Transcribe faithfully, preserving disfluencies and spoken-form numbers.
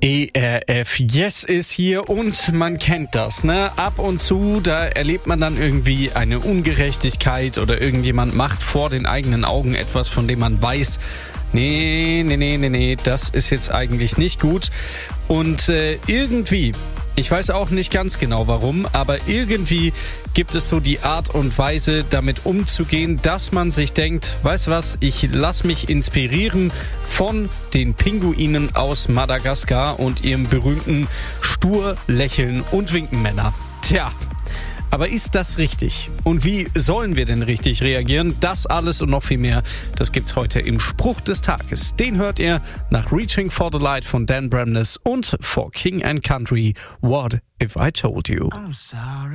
E R F Yes ist hier und man kennt das, ne? Ab und zu, da erlebt man dann irgendwie eine Ungerechtigkeit oder irgendjemand macht vor den eigenen Augen etwas, von dem man weiß, nee, nee, nee, nee, nee, das ist jetzt eigentlich nicht gut. Und äh, irgendwie, ich weiß auch nicht ganz genau warum, aber irgendwie gibt es so die Art und Weise, damit umzugehen, dass man sich denkt, weißt du was, ich lass mich inspirieren von den Pinguinen aus Madagaskar und ihrem berühmten stur lächeln und winken Männer. Tja, aber ist das richtig? Und wie sollen wir denn richtig reagieren? Das alles und noch viel mehr, das gibt's heute im Spruch des Tages. Den hört ihr nach Reaching for the Light von Dan Bramness und For King and Country, What If I Told You? I'm sorry.